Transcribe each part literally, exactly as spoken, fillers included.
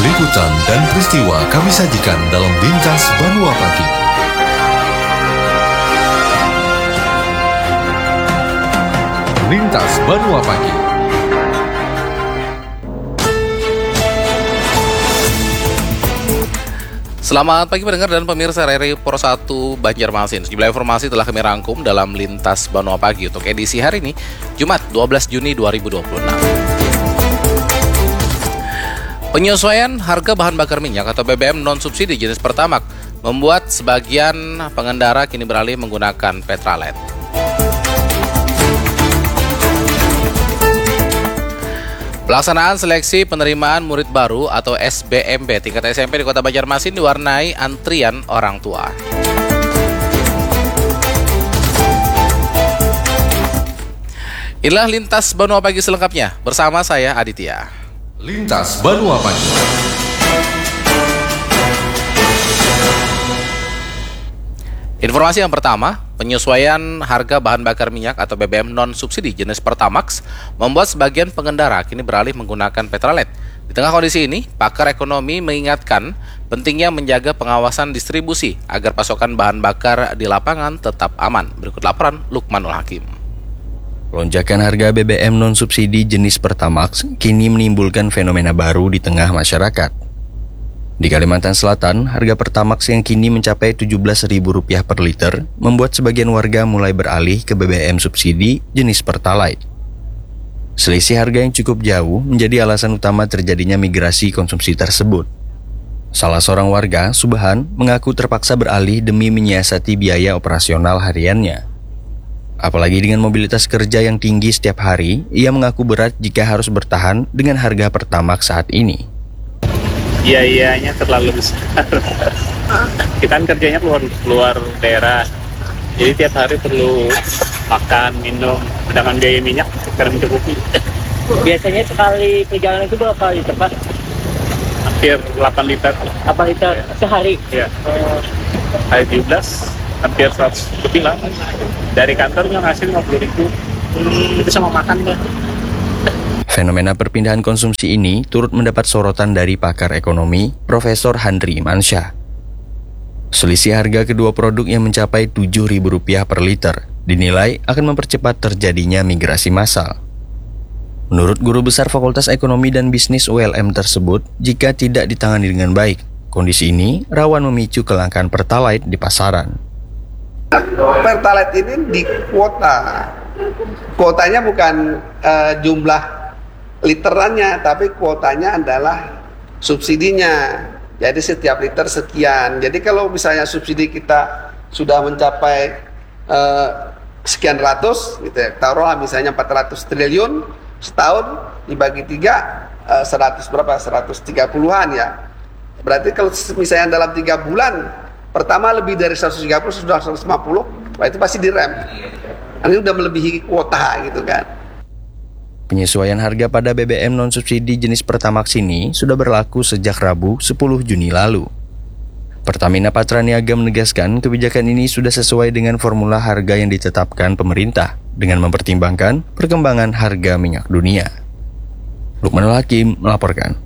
liputan dan peristiwa kami sajikan dalam Lintas Banua Pagi. Lintas Banua Pagi. Selamat pagi pendengar dan pemirsa R R I Pro satu Banjarmasin. Sejumlah informasi telah kami rangkum dalam Lintas Banua Pagi untuk edisi hari ini, Jumat dua belas Juni dua ribu dua puluh enam. Penyesuaian harga bahan bakar minyak atau B B M non-subsidi jenis Pertamax membuat sebagian pengendara kini beralih menggunakan Pertalite. Pelaksanaan seleksi penerimaan murid baru atau S B M B tingkat S M P di Kota Banjarmasin diwarnai antrian orang tua. Inilah Lintas Banua Pagi selengkapnya bersama saya Aditya. Lintas Banua Pagi. Informasi yang pertama, penyesuaian harga bahan bakar minyak atau B B M non-subsidi jenis Pertamax membuat sebagian pengendara kini beralih menggunakan Pertalite. Di tengah kondisi ini, pakar ekonomi mengingatkan pentingnya menjaga pengawasan distribusi agar pasokan bahan bakar di lapangan tetap aman. Berikut laporan Lukmanul Hakim. Lonjakan harga B B M non-subsidi jenis Pertamax kini menimbulkan fenomena baru di tengah masyarakat. Di Kalimantan Selatan, harga Pertamax yang kini mencapai tujuh belas ribu rupiah per liter membuat sebagian warga mulai beralih ke B B M subsidi jenis Pertalite. Selisih harga yang cukup jauh menjadi alasan utama terjadinya migrasi konsumsi tersebut. Salah seorang warga, Subhan, mengaku terpaksa beralih demi menyiasati biaya operasional hariannya. Apalagi dengan mobilitas kerja yang tinggi setiap hari, ia mengaku berat jika harus bertahan dengan harga Pertamax saat ini. Biayanya terlalu besar. Kita kan kerjanya keluar keluar daerah, jadi tiap hari perlu makan, minum, sedangkan biaya minyak sekarang mencukupi. Biasanya sekali perjalanan itu berapa liter, Pak? Hampir delapan liter. delapan liter sehari? Ya. Hari tujuh belas, hampir seratus lebih lah. Dari kantor nggak ngasih lima puluh ribu. Itu sama makan ya. Fenomena perpindahan konsumsi ini turut mendapat sorotan dari pakar ekonomi, Profesor Handri Mansyah. Selisih harga kedua produk yang mencapai tujuh ribu rupiah per liter dinilai akan mempercepat terjadinya migrasi massal. Menurut Guru Besar Fakultas Ekonomi dan Bisnis U L M tersebut, jika tidak ditangani dengan baik, kondisi ini rawan memicu kelangkaan Pertalite di pasaran. Pertalite ini di kuota. Kuotanya bukan uh, jumlah literannya, tapi kuotanya adalah subsidinya. Jadi setiap liter sekian. Jadi kalau misalnya subsidi kita sudah mencapai uh, sekian ratus, gitu ya, taruhlah misalnya empat ratus triliun setahun dibagi tiga, uh, seratus berapa? seratus tiga puluhan ya. Berarti kalau misalnya dalam tiga bulan pertama lebih dari seratus tiga puluh sudah seratus lima puluh, wah itu pasti direm. Ini udah melebihi kuota gitu kan. Penyesuaian harga pada B B M non-subsidi jenis Pertamax ini sudah berlaku sejak Rabu sepuluh Juni lalu. Pertamina Patraniaga menegaskan kebijakan ini sudah sesuai dengan formula harga yang ditetapkan pemerintah dengan mempertimbangkan perkembangan harga minyak dunia. Lukmanul Hakim melaporkan.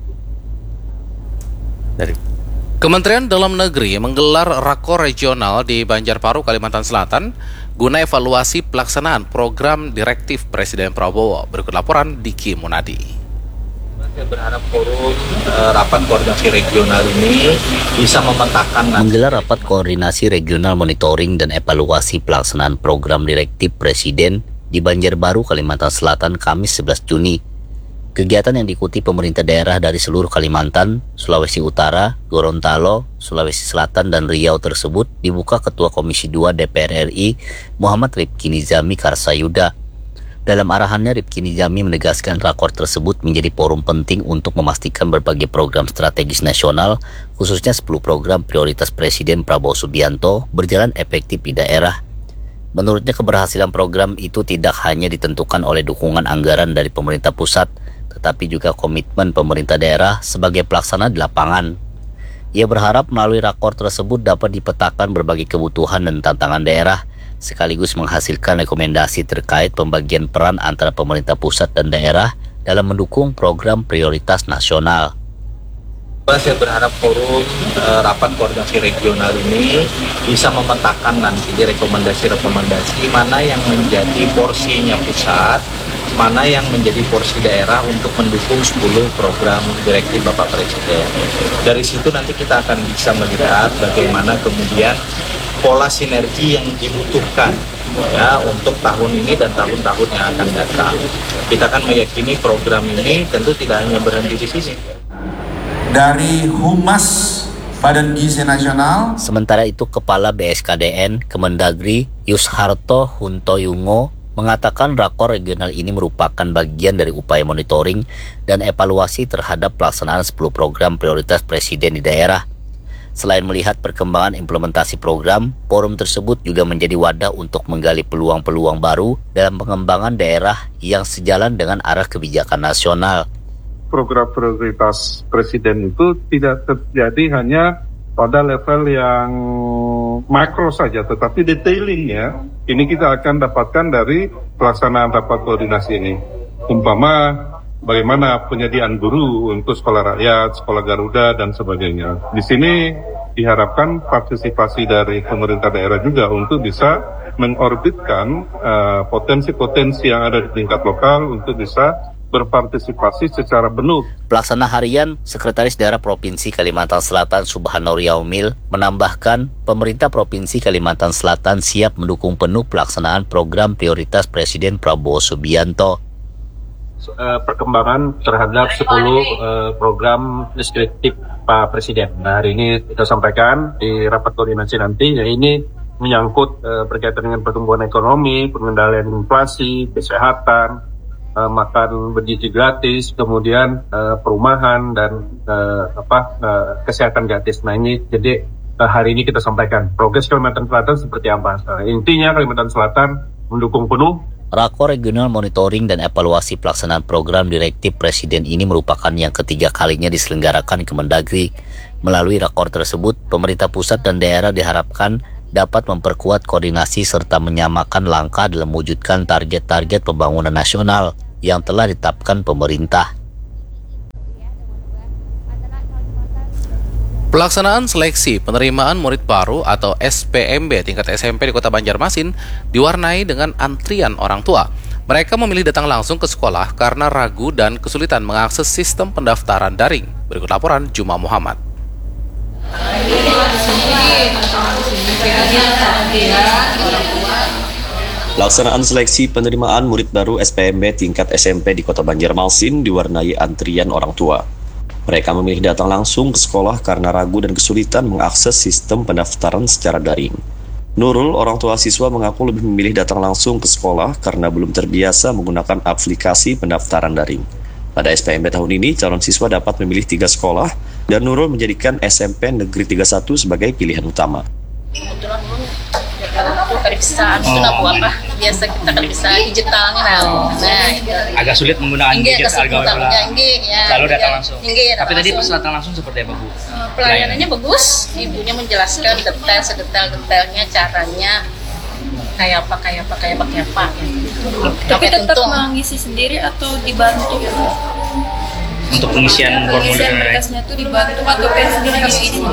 Dari Kementerian Dalam Negeri menggelar rakor regional di Banjarbaru, Kalimantan Selatan guna evaluasi pelaksanaan program direktif Presiden Prabowo. Berikut laporan Diki Munadi. Saya berharap forum uh, rapat koordinasi regional ini bisa memetakan menggelar rapat koordinasi regional monitoring dan evaluasi pelaksanaan program direktif Presiden di Banjarbaru, Kalimantan Selatan, Kamis sebelas Juni. Kegiatan yang diikuti pemerintah daerah dari seluruh Kalimantan, Sulawesi Utara, Gorontalo, Sulawesi Selatan, dan Riau tersebut dibuka Ketua Komisi dua D P R R I Muhammad Rifki Nizami Karsayuda. Dalam arahannya, Rifki Nizami menegaskan rakor tersebut menjadi forum penting untuk memastikan berbagai program strategis nasional, khususnya sepuluh program prioritas Presiden Prabowo Subianto, berjalan efektif di daerah. Menurutnya, keberhasilan program itu tidak hanya ditentukan oleh dukungan anggaran dari pemerintah pusat, tetapi juga komitmen pemerintah daerah sebagai pelaksana di lapangan. Ia berharap melalui rakor tersebut dapat dipetakan berbagai kebutuhan dan tantangan daerah, sekaligus menghasilkan rekomendasi terkait pembagian peran antara pemerintah pusat dan daerah dalam mendukung program prioritas nasional. Saya berharap forum eh, rapat koordinasi regional ini bisa memetakan nanti rekomendasi-rekomendasi mana yang menjadi porsinya pusat, mana yang menjadi porsi daerah untuk mendukung sepuluh program direktif Bapak Presiden. Dari situ nanti kita akan bisa melihat bagaimana kemudian pola sinergi yang dibutuhkan ya untuk tahun ini dan tahun-tahun yang akan datang. Kita akan meyakini program ini tentu tidak hanya berhenti di sini. Dari Humas Badan Gizi Nasional. Sementara itu, Kepala B S K D N Kemendagri Yusharto Huntoyungo mengatakan rakor regional ini merupakan bagian dari upaya monitoring dan evaluasi terhadap pelaksanaan sepuluh program prioritas Presiden di daerah. Selain melihat perkembangan implementasi program, forum tersebut juga menjadi wadah untuk menggali peluang-peluang baru dalam pengembangan daerah yang sejalan dengan arah kebijakan nasional. Program prioritas Presiden itu tidak terjadi hanya pada level yang makro saja, tetapi detailingnya ini kita akan dapatkan dari pelaksanaan rapat koordinasi ini. Umpama bagaimana penyediaan guru untuk sekolah rakyat, sekolah Garuda, dan sebagainya. Di sini diharapkan partisipasi dari pemerintah daerah juga untuk bisa mengorbitkan uh, potensi-potensi yang ada di tingkat lokal untuk bisa berpartisipasi secara penuh. Pelaksana harian Sekretaris Daerah Provinsi Kalimantan Selatan Subhanur Yaumil menambahkan pemerintah Provinsi Kalimantan Selatan siap mendukung penuh pelaksanaan program prioritas Presiden Prabowo Subianto. Perkembangan terhadap sepuluh uh, program deskriptif Pak Presiden. Nah, hari ini kita sampaikan di rapat koordinasi nanti, ya ini menyangkut uh, berkaitan dengan pertumbuhan ekonomi, pengendalian inflasi, kesehatan, Uh, makan bergizi gratis, kemudian uh, perumahan dan uh, apa uh, kesehatan gratis. Nah ini jadi uh, hari ini kita sampaikan progres Kalimantan Selatan seperti apa. Uh, intinya Kalimantan Selatan mendukung penuh. Rakor Regional Monitoring dan Evaluasi Pelaksanaan Program Direktif Presiden ini merupakan yang ketiga kalinya diselenggarakan Kemendagri. Melalui rakor tersebut, pemerintah pusat dan daerah diharapkan dapat memperkuat koordinasi serta menyamakan langkah dalam mewujudkan target-target pembangunan nasional yang telah ditetapkan pemerintah. Pelaksanaan seleksi penerimaan murid baru atau S P M B tingkat S M P di Kota Banjarmasin diwarnai dengan antrian orang tua. Mereka memilih datang langsung ke sekolah karena ragu dan kesulitan mengakses sistem pendaftaran daring. Berikut laporan Juma Muhammad. Pelaksanaan seleksi penerimaan murid baru S P M B tingkat S M P di Kota Banjarmasin diwarnai antrian orang tua. Mereka memilih datang langsung ke sekolah karena ragu dan kesulitan mengakses sistem pendaftaran secara daring. Nurul, orang tua siswa, mengaku lebih memilih datang langsung ke sekolah karena belum terbiasa menggunakan aplikasi pendaftaran daring. Pada S P M B tahun ini, calon siswa dapat memilih tiga sekolah dan Nurul menjadikan S M P Negeri tiga puluh satu sebagai pilihan utama. Kebetulan dulu itu periksaan itu nabu apa biasa kita kan bisa digitalnya nah, nah itu agak sulit menggunakan digital gawai ya, lalu datang langsung. Inggi, Tapi tadi pas datang langsung seperti apa Bu? Pelayanannya bagus, ibunya menjelaskan detail sedetail-detailnya caranya kayak apa kayak apa kayak apa kayak apa. Tapi tetap mengisi sendiri atau dibantu? Untuk pengisian formulir berkasnya itu dibantu atau kan sendiri ngisi?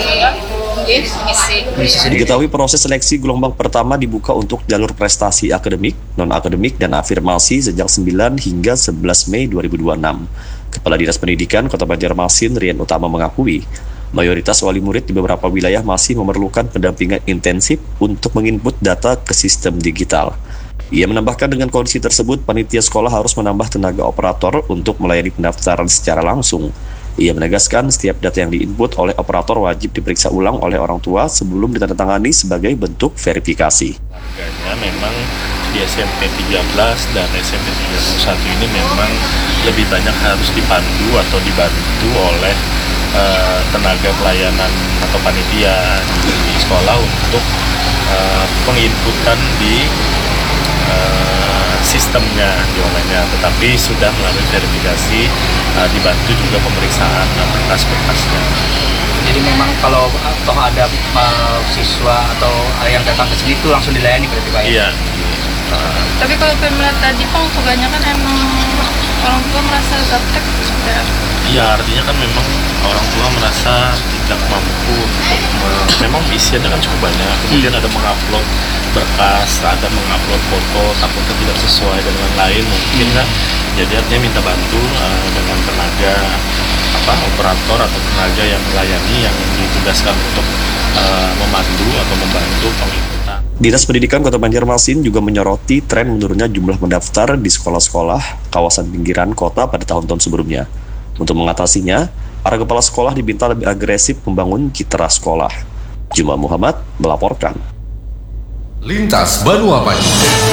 Diketahui proses seleksi gelombang pertama dibuka untuk jalur prestasi akademik, non-akademik, dan afirmasi sejak sembilan hingga sebelas Mei dua ribu dua puluh enam. Kepala Dinas Pendidikan Kota Banjarmasin, Rian Utama, mengakui mayoritas wali murid di beberapa wilayah masih memerlukan pendampingan intensif untuk menginput data ke sistem digital. Ia menambahkan dengan kondisi tersebut, panitia sekolah harus menambah tenaga operator untuk melayani pendaftaran secara langsung. Ia menegaskan setiap data yang diinput oleh operator wajib diperiksa ulang oleh orang tua sebelum ditandatangani sebagai bentuk verifikasi. Harganya memang di S M P tiga belas dan S M P tiga puluh satu ini memang lebih banyak harus dipandu atau dibantu oleh uh, tenaga pelayanan atau panitia di, di sekolah untuk uh, penginputan di Uh, sistemnya di online-nya, tetapi sudah melalui verifikasi, uh, dibantu juga pemeriksaan berkas-berkasnya. Jadi memang kalau toh ada uh, siswa atau yang datang ke sini itu langsung dilayani berarti Pak? Iya. Uh, Tapi kalau pemilihan tadi Pak kebanyakan emang orang tua merasa gaptek sebenarnya. Iya, artinya kan memang orang tua merasa tidak mampu untuk me- memang isiannya kan cukup banyak, kemudian ada mengupload berkas, ada mengupload foto, takutnya tidak sesuai dan lain-lain mungkin kan, jadi artinya minta bantu uh, dengan tenaga apa operator atau tenaga yang melayani yang ditugaskan untuk uh, memandu atau membantu pengikutan. Dinas Pendidikan Kota Banjarmasin juga menyoroti tren menurunnya jumlah pendaftar di sekolah-sekolah kawasan pinggiran kota pada tahun-tahun sebelumnya. Untuk mengatasinya, para kepala sekolah diminta lebih agresif membangun citra sekolah. Juma Muhammad melaporkan. Lintas Banua Pagi.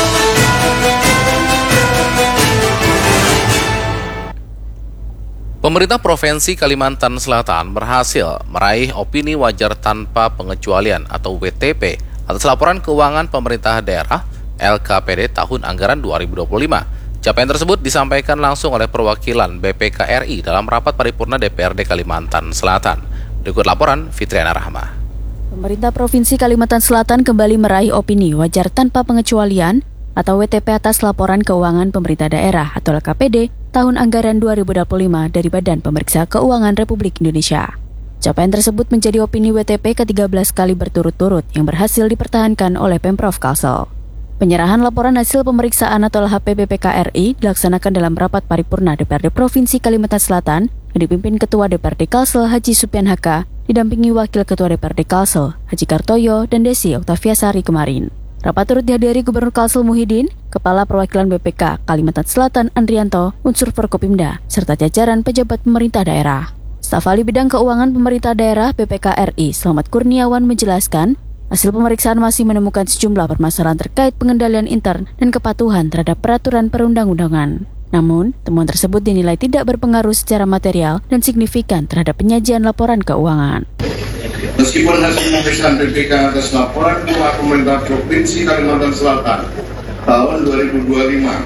Pemerintah Provinsi Kalimantan Selatan berhasil meraih opini wajar tanpa pengecualian atau W T P atas laporan keuangan pemerintah daerah L K P D tahun anggaran dua ribu dua puluh lima. Capaian tersebut disampaikan langsung oleh perwakilan B P K R I dalam rapat paripurna D P R D Kalimantan Selatan. Berikut laporan Fitriana Rahma. Pemerintah Provinsi Kalimantan Selatan kembali meraih opini wajar tanpa pengecualian atau W T P atas laporan keuangan pemerintah daerah atau L K P D tahun anggaran dua ribu dua puluh lima dari Badan Pemeriksa Keuangan Republik Indonesia. Capaian tersebut menjadi opini W T P ke tiga belas kali berturut-turut yang berhasil dipertahankan oleh Pemprov Kalsel. Penyerahan laporan hasil pemeriksaan atau L H P B P K R I dilaksanakan dalam rapat paripurna D P R D Provinsi Kalimantan Selatan yang dipimpin Ketua D P R D Kalsel Haji Supian Haka, didampingi Wakil Ketua D P R D Kalsel Haji Kartoyo dan Desi Oktaviasari kemarin. Rapat turut dihadiri Gubernur Kalsel Muhyiddin, Kepala Perwakilan B P K Kalimantan Selatan Andrianto, unsur Forkopimda, serta jajaran pejabat pemerintah daerah. Staf ahli bidang keuangan pemerintah daerah B P K R I Selamat Kurniawan menjelaskan, hasil pemeriksaan masih menemukan sejumlah permasalahan terkait pengendalian intern dan kepatuhan terhadap peraturan perundang-undangan. Namun, temuan tersebut dinilai tidak berpengaruh secara material dan signifikan terhadap penyajian laporan keuangan. Meskipun hasil pemeriksaan B P K atas laporan keuangan pemerintah Provinsi Kalimantan Selatan tahun dua ribu dua puluh lima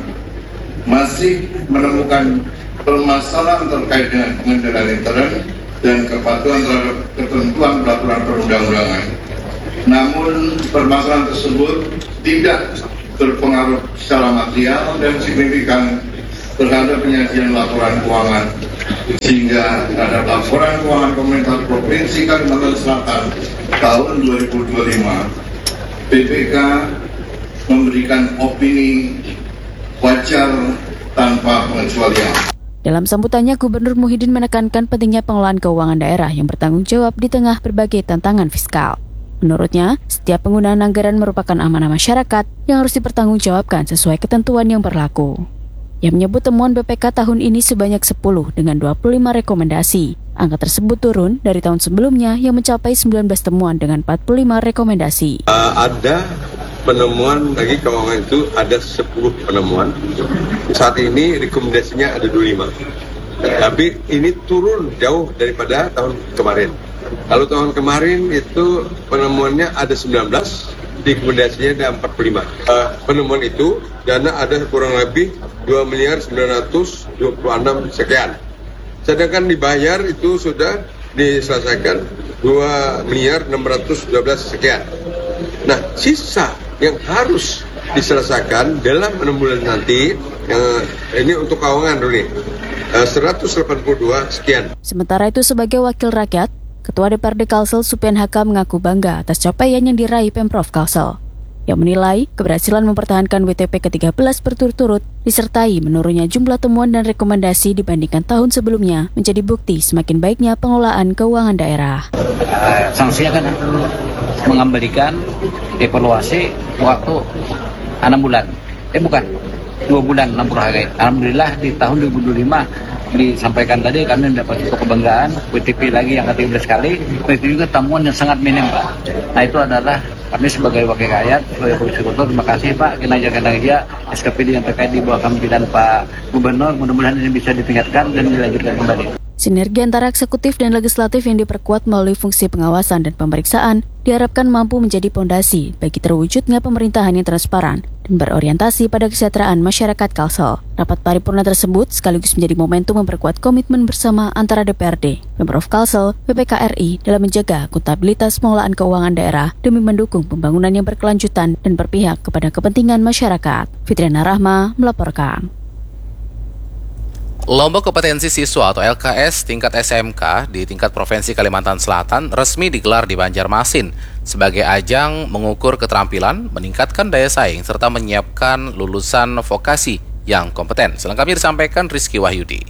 masih menemukan permasalahan terkait dengan pengendalian intern dan kepatuhan terhadap ketentuan peraturan perundang-undangan. Namun permasalahan tersebut tidak berpengaruh secara material dan signifikan terhadap penyajian laporan keuangan, sehingga terhadap laporan keuangan pemerintah Provinsi Kalimantan Selatan tahun dua ribu dua puluh lima, B P K memberikan opini wajar tanpa pengecualian. Dalam sambutannya, Gubernur Muhyiddin menekankan pentingnya pengelolaan keuangan daerah yang bertanggung jawab di tengah berbagai tantangan fiskal. Menurutnya, setiap penggunaan anggaran merupakan amanah masyarakat yang harus dipertanggungjawabkan sesuai ketentuan yang berlaku. Yang menyebut temuan B P K tahun ini sebanyak sepuluh dengan dua puluh lima rekomendasi. Angka tersebut turun dari tahun sebelumnya yang mencapai sembilan belas temuan dengan empat puluh lima rekomendasi. Uh, ada penemuan lagi keuangan itu ada sepuluh penemuan. Saat ini rekomendasinya ada dua puluh lima. Tapi ini turun jauh daripada tahun kemarin. Kalau tahun kemarin itu penemuannya ada sembilan belas, rekomendasinya ada empat puluh lima. Uh, penemuan itu dana ada kurang lebih dua miliar sembilan ratus dua puluh enam sekian. Sedangkan dibayar itu sudah diselesaikan dua miliar enam ratus dua belas sekian. Nah, sisa yang harus diselesaikan dalam enam bulan nanti, uh, ini untuk keuangan dulu nih, uh, seratus delapan puluh dua sekian. Sementara itu sebagai wakil rakyat, Ketua D P R D Kalsel Supian Haka mengaku bangga atas capaian yang diraih Pemprov Kalsel. Yang menilai keberhasilan mempertahankan W T P ke tiga belas berturut-turut disertai menurunnya jumlah temuan dan rekomendasi dibandingkan tahun sebelumnya menjadi bukti semakin baiknya pengelolaan keuangan daerah. Uh, sanksinya kan mengembalikan evaluasi waktu enam bulan. Eh bukan, dua bulan enam puluh hari. Alhamdulillah di tahun dua ribu dua puluh lima disampaikan tadi kami mendapat kebanggaan W T P lagi yang ke tiga belas kali. Itu juga temuan yang sangat minim, Pak. Nah itu adalah kami sebagai wakil rakyat, sebagai polisi kota, terima kasih Pak kinerja-kinerja S K P D yang terkait di bawah kepemimpinan Pak Gubernur. Mudah-mudahan ini bisa ditingkatkan dan dilanjutkan kembali. Sinergi antara eksekutif dan legislatif yang diperkuat melalui fungsi pengawasan dan pemeriksaan diharapkan mampu menjadi pondasi bagi terwujudnya pemerintahan yang transparan dan berorientasi pada kesejahteraan masyarakat Kalsel. Rapat paripurna tersebut sekaligus menjadi momentum memperkuat komitmen bersama antara D P R D, Pemprov Kalsel, B P K R I dalam menjaga akuntabilitas pengelolaan keuangan daerah demi mendukung pembangunan yang berkelanjutan dan berpihak kepada kepentingan masyarakat. Fitriana Rahma melaporkan. Lomba kompetensi siswa atau L K S tingkat S M K di tingkat Provinsi Kalimantan Selatan resmi digelar di Banjarmasin sebagai ajang mengukur keterampilan, meningkatkan daya saing, serta menyiapkan lulusan vokasi yang kompeten. Selengkapnya disampaikan Rizky Wahyudi.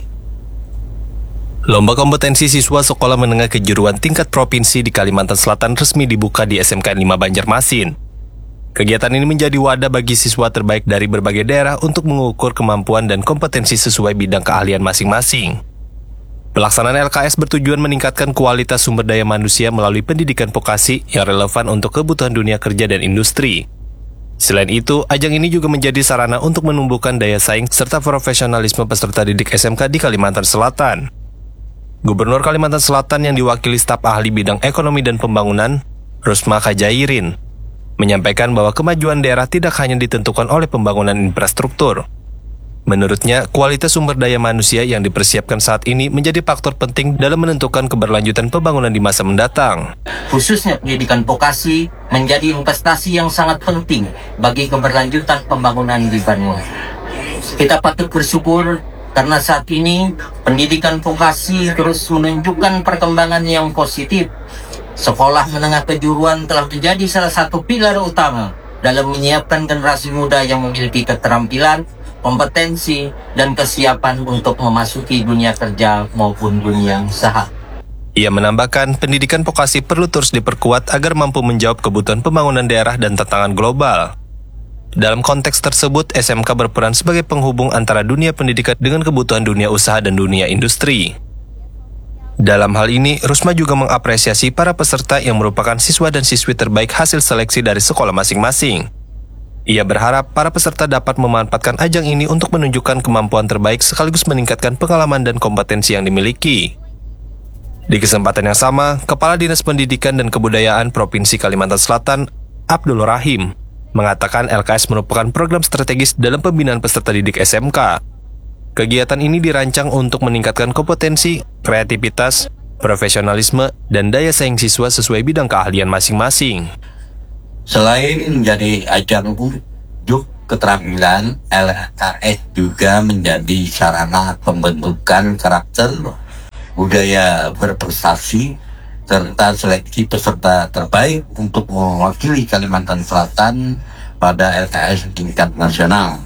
Lomba kompetensi siswa sekolah menengah kejuruan tingkat provinsi di Kalimantan Selatan resmi dibuka di S M K lima Banjarmasin. Kegiatan ini menjadi wadah bagi siswa terbaik dari berbagai daerah untuk mengukur kemampuan dan kompetensi sesuai bidang keahlian masing-masing. Pelaksanaan L K S bertujuan meningkatkan kualitas sumber daya manusia melalui pendidikan vokasi yang relevan untuk kebutuhan dunia kerja dan industri. Selain itu, ajang ini juga menjadi sarana untuk menumbuhkan daya saing serta profesionalisme peserta didik S M K di Kalimantan Selatan. Gubernur Kalimantan Selatan yang diwakili staf ahli bidang ekonomi dan pembangunan, Rusma Kajairin, menyampaikan bahwa kemajuan daerah tidak hanya ditentukan oleh pembangunan infrastruktur. Menurutnya, kualitas sumber daya manusia yang dipersiapkan saat ini menjadi faktor penting dalam menentukan keberlanjutan pembangunan di masa mendatang. Khususnya pendidikan vokasi menjadi investasi yang sangat penting bagi keberlanjutan pembangunan di Banua. Kita patut bersyukur karena saat ini pendidikan vokasi terus menunjukkan perkembangan yang positif. Sekolah menengah kejuruan telah menjadi salah satu pilar utama dalam menyiapkan generasi muda yang memiliki keterampilan, kompetensi, dan kesiapan untuk memasuki dunia kerja maupun dunia usaha. Ia menambahkan, pendidikan vokasi perlu terus diperkuat agar mampu menjawab kebutuhan pembangunan daerah dan tantangan global. Dalam konteks tersebut, S M K berperan sebagai penghubung antara dunia pendidikan dengan kebutuhan dunia usaha dan dunia industri. Dalam hal ini, Rusma juga mengapresiasi para peserta yang merupakan siswa dan siswi terbaik hasil seleksi dari sekolah masing-masing. Ia berharap para peserta dapat memanfaatkan ajang ini untuk menunjukkan kemampuan terbaik sekaligus meningkatkan pengalaman dan kompetensi yang dimiliki. Di kesempatan yang sama, Kepala Dinas Pendidikan dan Kebudayaan Provinsi Kalimantan Selatan, Abdul Rahim, mengatakan L K S merupakan program strategis dalam pembinaan peserta didik S M K. Kegiatan ini dirancang untuk meningkatkan kompetensi, kreativitas, profesionalisme, dan daya saing siswa sesuai bidang keahlian masing-masing. Selain menjadi ajang unjuk keterampilan, L K S juga menjadi sarana pembentukan karakter, budaya berprestasi, serta seleksi peserta terbaik untuk mewakili Kalimantan Selatan pada L K S tingkat nasional.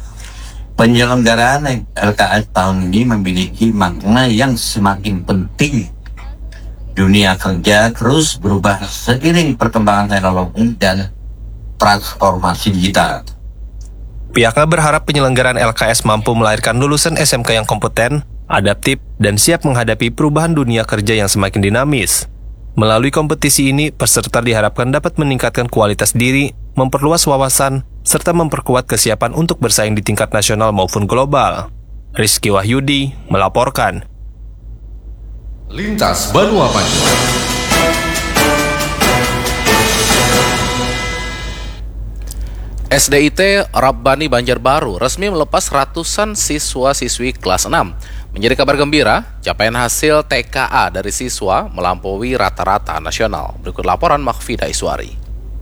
Penyelenggaraan L K S tahun ini memiliki makna yang semakin penting. Dunia kerja terus berubah seiring perkembangan teknologi dan transformasi digital. Pihaknya berharap penyelenggaraan L K S mampu melahirkan lulusan S M K yang kompeten, adaptif, dan siap menghadapi perubahan dunia kerja yang semakin dinamis. Melalui kompetisi ini, peserta diharapkan dapat meningkatkan kualitas diri, memperluas wawasan, serta memperkuat kesiapan untuk bersaing di tingkat nasional maupun global. Rizky Wahyudi melaporkan. Lintas Banua Maju. S D I T Rabbani Banjarbaru resmi melepas ratusan siswa-siswi kelas enam. Menjadi kabar gembira, capaian hasil T K A dari siswa melampaui rata-rata nasional. Berikut laporan Mahfida Iswari.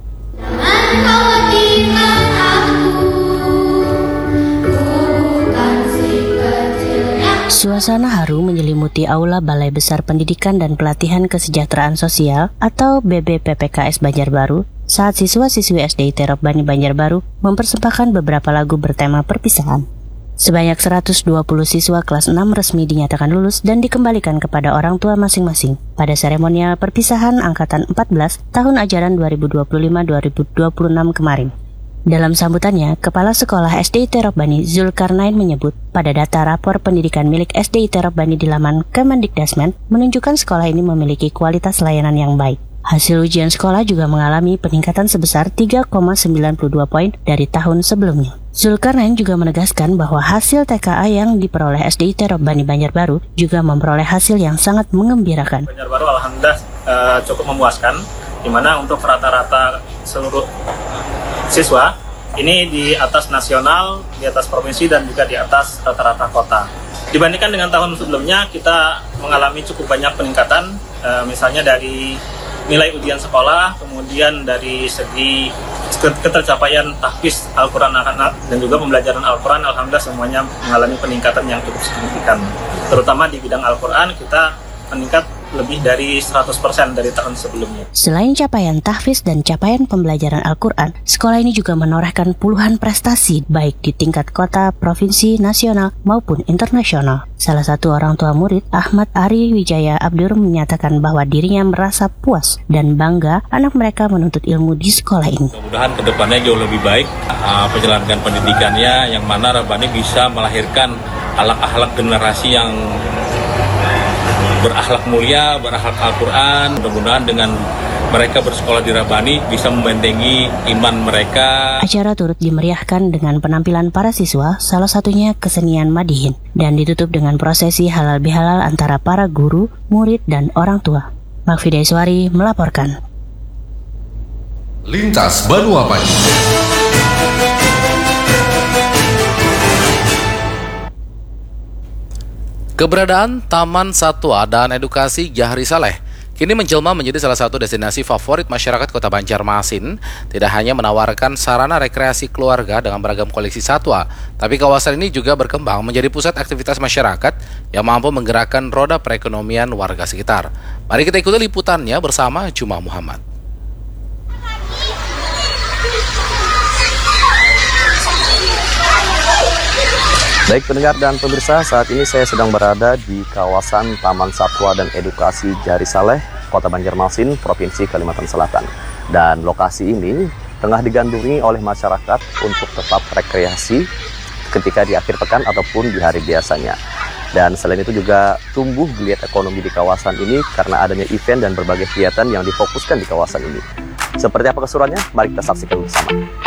Suasana haru menyelimuti Aula Balai Besar Pendidikan dan Pelatihan Kesejahteraan Sosial atau B B P P K S Banjarbaru saat siswa-siswi S D I T Rabbani Banjarbaru mempersembahkan beberapa lagu bertema perpisahan. Sebanyak seratus dua puluh siswa kelas enam resmi dinyatakan lulus dan dikembalikan kepada orang tua masing-masing pada seremonial perpisahan Angkatan empat belas tahun ajaran dua ribu dua puluh lima dua ribu dua puluh enam kemarin. Dalam sambutannya, Kepala Sekolah S D I T Rabbani Zulkarnain menyebut pada data rapor pendidikan milik S D I T Rabbani di laman Kemendikdasmen menunjukkan sekolah ini memiliki kualitas layanan yang baik. Hasil ujian sekolah juga mengalami peningkatan sebesar tiga koma sembilan dua poin dari tahun sebelumnya. Zulkarnain juga menegaskan bahwa hasil T K A yang diperoleh S D I T Rabbani Banjarbaru juga memperoleh hasil yang sangat mengembirakan. Banjarbaru alhamdulillah uh, cukup memuaskan, di mana untuk rata-rata seluruh siswa ini di atas nasional, di atas provinsi, dan juga di atas rata-rata kota. Dibandingkan dengan tahun sebelumnya, kita mengalami cukup banyak peningkatan, uh, misalnya dari nilai ujian sekolah, kemudian dari segi ketercapaian tahfiz Al-Quran anak-anak dan juga pembelajaran Al-Quran, alhamdulillah semuanya mengalami peningkatan yang cukup signifikan. Terutama di bidang Al-Quran kita meningkat lebih dari seratus persen dari tahun sebelumnya. Selain capaian tahfiz dan capaian pembelajaran Al-Quran, sekolah ini juga menorehkan puluhan prestasi baik di tingkat kota, provinsi, nasional maupun internasional. Salah satu orang tua murid, Ahmad Ari Wijaya Abdur, menyatakan bahwa dirinya merasa puas dan bangga anak mereka menuntut ilmu di sekolah ini. Mudah-mudahan kedepannya jauh lebih baik uh, menjalankan pendidikannya, yang mana Rabbani bisa melahirkan akhlak-akhlak generasi yang berakhlak mulia, berakhlak Al-Quran. Mudah-mudahan dengan mereka bersekolah di Rabbani bisa membentengi iman mereka. Acara turut dimeriahkan dengan penampilan para siswa, salah satunya kesenian Madihin, dan ditutup dengan prosesi halal bihalal antara para guru, murid, dan orang tua. Makfida Iswari melaporkan. Lintas Banua Pagi. Keberadaan Taman Satwa dan Edukasi Jahri Saleh kini menjelma menjadi salah satu destinasi favorit masyarakat Kota Banjarmasin. Tidak hanya menawarkan sarana rekreasi keluarga dengan beragam koleksi satwa, tapi kawasan ini juga berkembang menjadi pusat aktivitas masyarakat yang mampu menggerakkan roda perekonomian warga sekitar. Mari kita ikuti liputannya bersama Juma Muhammad. Baik pendengar dan pemirsa, saat ini saya sedang berada di kawasan Taman Satwa dan Edukasi Jahri Saleh, Kota Banjarmasin, Provinsi Kalimantan Selatan. Dan lokasi ini tengah digandrungi oleh masyarakat untuk tetap rekreasi ketika di akhir pekan ataupun di hari biasanya. Dan selain itu juga tumbuh geliat ekonomi di kawasan ini karena adanya event dan berbagai kegiatan yang difokuskan di kawasan ini. Seperti apa keseruannya? Mari kita saksikan bersama.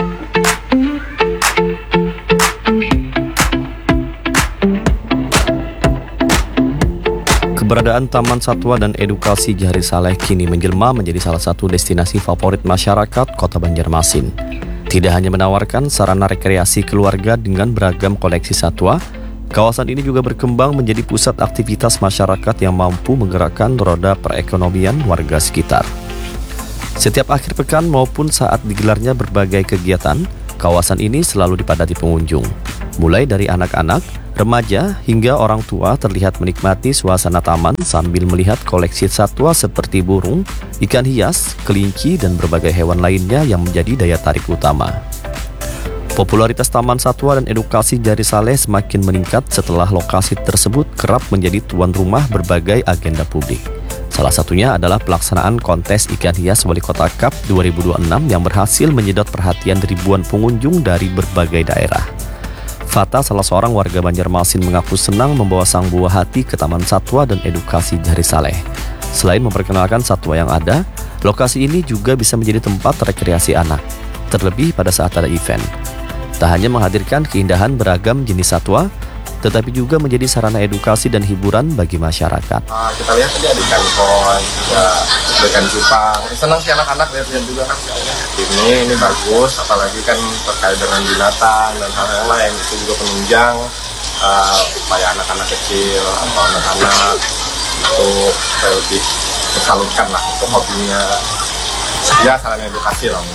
Keberadaan Taman Satwa dan Edukasi Jahri Saleh kini menjelma menjadi salah satu destinasi favorit masyarakat Kota Banjarmasin. Tidak hanya menawarkan sarana rekreasi keluarga dengan beragam koleksi satwa, kawasan ini juga berkembang menjadi pusat aktivitas masyarakat yang mampu menggerakkan roda perekonomian warga sekitar. Setiap akhir pekan maupun saat digelarnya berbagai kegiatan, kawasan ini selalu dipadati pengunjung. Mulai dari anak-anak, remaja hingga orang tua terlihat menikmati suasana taman sambil melihat koleksi satwa seperti burung, ikan hias, kelinci, dan berbagai hewan lainnya yang menjadi daya tarik utama. Popularitas Taman Satwa dan Edukasi Jahri Saleh semakin meningkat setelah lokasi tersebut kerap menjadi tuan rumah berbagai agenda publik. Salah satunya adalah pelaksanaan kontes ikan hias Wali Kota Cup dua ribu dua puluh enam yang berhasil menyedot perhatian ribuan pengunjung dari berbagai daerah. Fata, salah seorang warga Banjarmasin, mengaku senang membawa sang buah hati ke Taman Satwa dan Edukasi Jahri Saleh. Selain memperkenalkan satwa yang ada, lokasi ini juga bisa menjadi tempat rekreasi anak, terlebih pada saat ada event. Tak hanya menghadirkan keindahan beragam jenis satwa, tetapi juga menjadi sarana edukasi dan hiburan bagi masyarakat. Uh, kita lihat tadi ada ikan koi, ada ikan cupang. Senang sih anak-anak lihat-lihat juga kan. Ini ini bagus, apalagi kan terkait dengan binatang dan hal yang lain, itu juga penunjang uh, supaya anak-anak kecil atau anak-anak itu lebih tersalurkan lah untuk hobinya. Ya, sarana edukasi lah.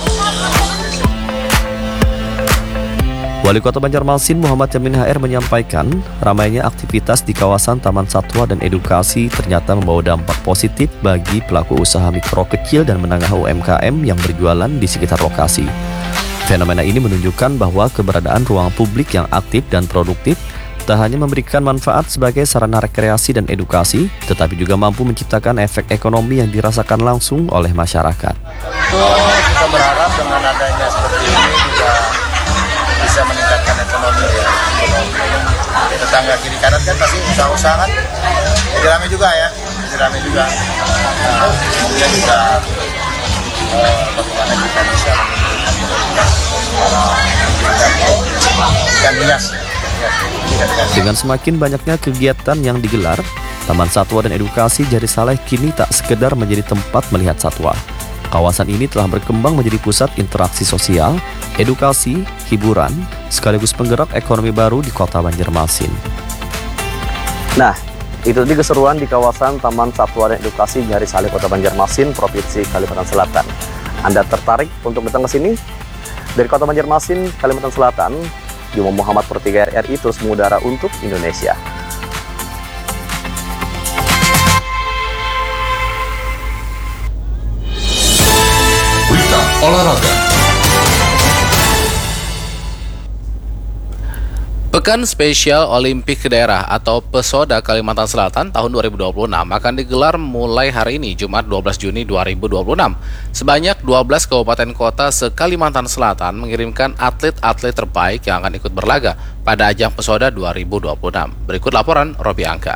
Wali Kota Banjarmasin Muhammad Yamin H R menyampaikan, ramainya aktivitas di kawasan Taman Satwa dan Edukasi ternyata membawa dampak positif bagi pelaku usaha mikro kecil dan menengah U M K M yang berjualan di sekitar lokasi. Fenomena ini menunjukkan bahwa keberadaan ruang publik yang aktif dan produktif tak hanya memberikan manfaat sebagai sarana rekreasi dan edukasi, tetapi juga mampu menciptakan efek ekonomi yang dirasakan langsung oleh masyarakat. Oh, kita berharap dengan adanya seperti ini juga bisa meningkatkan ekonomi ya. Ekonomi. Tetangga kiri kanan kan pasti usaha-usaha kan jadi rame juga ya, jadi rame juga. Nah, kemudian juga eh, bagaimana kita bisa ikan hias. Dengan semakin banyaknya kegiatan yang digelar, Taman Satwa dan Edukasi Jahri Saleh kini tak sekedar menjadi tempat melihat satwa. Kawasan ini telah berkembang menjadi pusat interaksi sosial, edukasi, hiburan, sekaligus penggerak ekonomi baru di Kota Banjarmasin. Nah, itu tadi keseruan di kawasan Taman Satwa dan Edukasi Jahri Saleh, Kota Banjarmasin, Provinsi Kalimantan Selatan. Anda tertarik untuk datang ke sini? Dari Kota Banjarmasin, Kalimantan Selatan, Juma Muhammad per tiga R I terus mengudara untuk Indonesia. Berita olahraga. Pekan Spesial Olimpik Daerah atau PESODA Kalimantan Selatan tahun dua ribu dua puluh enam akan digelar mulai hari ini, Jumat dua belas Juni dua ribu dua puluh enam. Sebanyak dua belas kabupaten kota se-Kalimantan Selatan mengirimkan atlet-atlet terbaik yang akan ikut berlaga pada ajang PESODA dua ribu dua puluh enam. Berikut laporan Robi Angka.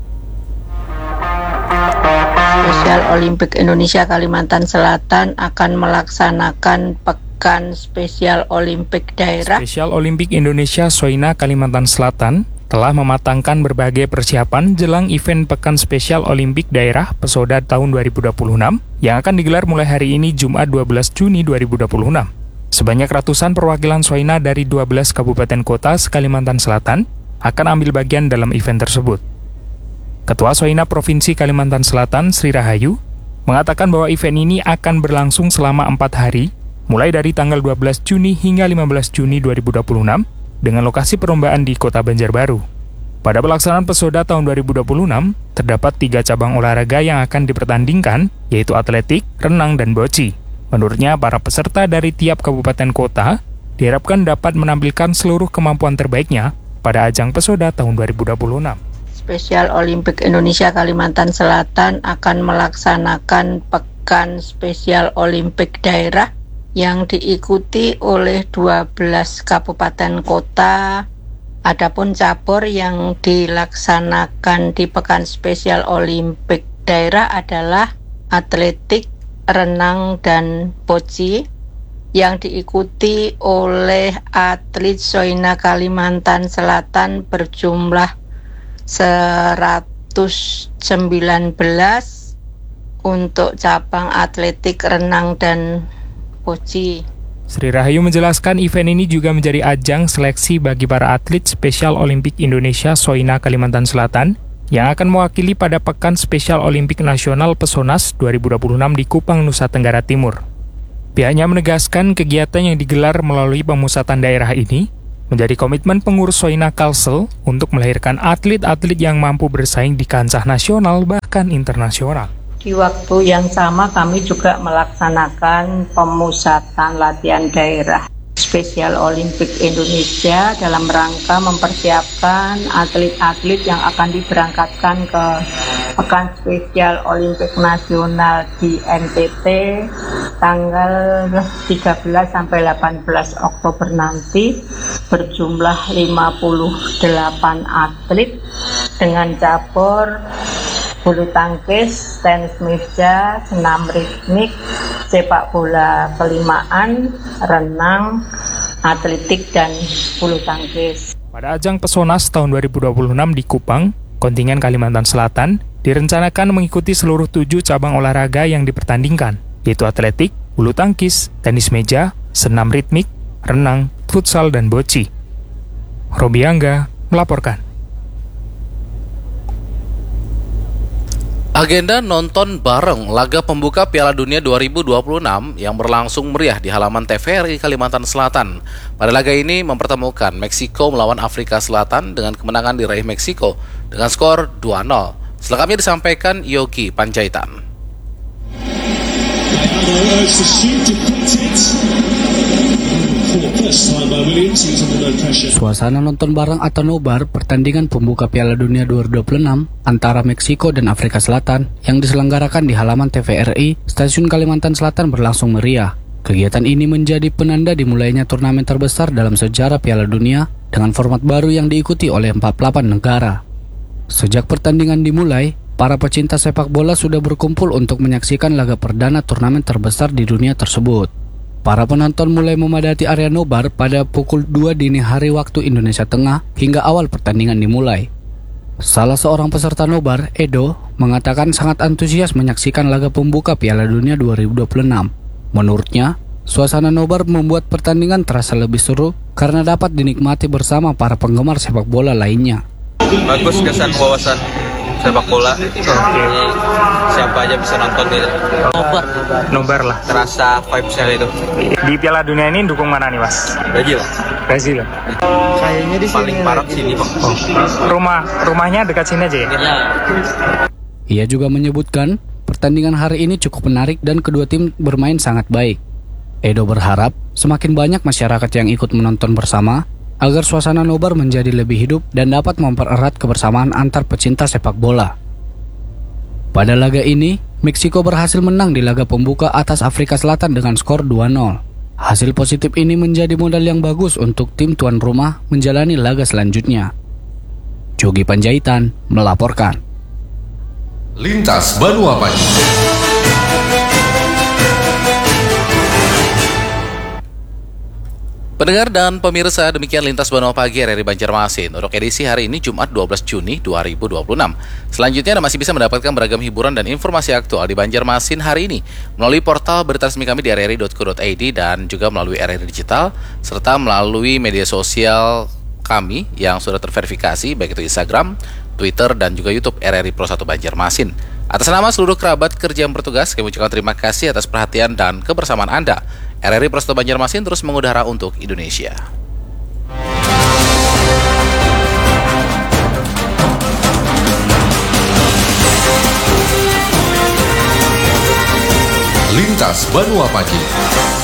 Spesial Olimpik Indonesia Kalimantan Selatan akan melaksanakan Pekan Spesial Olimpik Daerah. Spesial Olimpik Indonesia Soina Kalimantan Selatan telah mematangkan berbagai persiapan jelang event Pekan Spesial Olimpik Daerah PESODA tahun dua ribu dua puluh enam yang akan digelar mulai hari ini Jumat dua belas Juni dua ribu dua puluh enam. Sebanyak ratusan perwakilan Soina dari dua belas kabupaten kota Kalimantan Selatan akan ambil bagian dalam event tersebut. Ketua Soina Provinsi Kalimantan Selatan, Sri Rahayu, mengatakan bahwa event ini akan berlangsung selama empat hari, mulai dari tanggal dua belas Juni hingga lima belas Juni dua ribu dua puluh enam, dengan lokasi perlombaan di Kota Banjarbaru. Pada pelaksanaan PESODA tahun dua ribu dua puluh enam, terdapat tiga cabang olahraga yang akan dipertandingkan, yaitu atletik, renang, dan boci. Menurutnya, para peserta dari tiap kabupaten kota diharapkan dapat menampilkan seluruh kemampuan terbaiknya pada ajang PESODA tahun dua ribu dua puluh enam. Spesial Olimpik Indonesia Kalimantan Selatan akan melaksanakan Pekan Spesial Olimpik Daerah yang diikuti oleh dua belas kabupaten kota. Adapun cabur yang dilaksanakan di Pekan Spesial Olimpik Daerah adalah atletik, renang, dan boci yang diikuti oleh atlet Soina Kalimantan Selatan berjumlah seratus sembilan belas untuk cabang atletik, renang, dan boci. Sri Rahayu menjelaskan event ini juga menjadi ajang seleksi bagi para atlet Spesial Olimpik Indonesia Soina Kalimantan Selatan yang akan mewakili pada Pekan Spesial Olimpik Nasional PESONAS dua ribu dua puluh enam di Kupang, Nusa Tenggara Timur. Pihaknya menegaskan kegiatan yang digelar melalui pemusatan daerah ini menjadi komitmen pengurus Soina Kalsel untuk melahirkan atlet-atlet yang mampu bersaing di kancah nasional bahkan internasional. Di waktu yang sama kami juga melaksanakan pemusatan latihan daerah Spesial Olimpik Indonesia dalam rangka mempersiapkan atlet-atlet yang akan diberangkatkan ke Pekan Spesial Olimpik Nasional di N T T tanggal tiga belas sampai delapan belas Oktober nanti, berjumlah lima puluh delapan atlet dengan cabur bulu tangkis, tenis meja, senam ritmik, sepak bola kelimaan, renang, atletik, dan bulu tangkis. Pada ajang PESONAS tahun dua ribu dua puluh enam di Kupang, kontingen Kalimantan Selatan direncanakan mengikuti seluruh tujuh cabang olahraga yang dipertandingkan, yaitu atletik, bulu tangkis, tenis meja, senam ritmik, renang, futsal, dan boci. Robi Angga melaporkan. Agenda nonton bareng laga pembuka Piala Dunia dua ribu dua puluh enam yang berlangsung meriah di halaman T V R I Kalimantan Selatan. Pada laga ini mempertemukan Meksiko melawan Afrika Selatan dengan kemenangan diraih Meksiko dengan skor dua nol. Selengkapnya disampaikan Yogi Panjaitan. Suasana nonton bareng atau nobar pertandingan pembuka Piala Dunia dua ribu dua puluh enam antara Meksiko dan Afrika Selatan yang diselenggarakan di halaman T V R I Stasiun Kalimantan Selatan berlangsung meriah. Kegiatan ini menjadi penanda dimulainya turnamen terbesar dalam sejarah Piala Dunia dengan format baru yang diikuti oleh empat puluh delapan negara. Sejak pertandingan dimulai, para pecinta sepak bola sudah berkumpul untuk menyaksikan laga perdana turnamen terbesar di dunia tersebut. Para penonton mulai memadati area nobar pada pukul dua dini hari waktu Indonesia Tengah hingga awal pertandingan dimulai. Salah seorang peserta nobar, Edo, mengatakan sangat antusias menyaksikan laga pembuka Piala Dunia dua ribu dua puluh enam. Menurutnya, suasana nobar membuat pertandingan terasa lebih seru karena dapat dinikmati bersama para penggemar sepak bola lainnya. Bagus, kesan wawasan sepak bola. Jadi siapa aja bisa nonton gitu. Nobar. Nobar lah. Terasa vibes-nya itu. Di Piala Dunia ini dukung mana nih, Mas? Brazil. Brazil. Kayaknya di paling parah sini, Bang. Oh. Rumah rumahnya dekat sini aja ya? Ya. Ia juga menyebutkan pertandingan hari ini cukup menarik dan kedua tim bermain sangat baik. Edo berharap semakin banyak masyarakat yang ikut menonton bersama agar suasana nobar menjadi lebih hidup dan dapat mempererat kebersamaan antar pecinta sepak bola. Pada laga ini, Meksiko berhasil menang di laga pembuka atas Afrika Selatan dengan skor dua nol. Hasil positif ini menjadi modal yang bagus untuk tim tuan rumah menjalani laga selanjutnya. Jogi Panjaitan melaporkan. Lintas Banua Pagi. Pendengar dan pemirsa, demikian Lintas Banua Pagi R R I Banjarmasin untuk edisi hari ini Jumat dua belas Juni dua ribu dua puluh enam. Selanjutnya Anda masih bisa mendapatkan beragam hiburan dan informasi aktual di Banjarmasin hari ini melalui portal berita resmi kami di r r i dot co dot i d dan juga melalui R R I Digital serta melalui media sosial kami yang sudah terverifikasi baik itu Instagram, Twitter dan juga YouTube R R I Pro satu Banjarmasin. Atas nama seluruh kerabat kerja yang bertugas, kami ucapkan terima kasih atas perhatian dan kebersamaan Anda. R R I Pro satu Banjarmasin terus mengudara untuk Indonesia. Lintas Banua Pagi.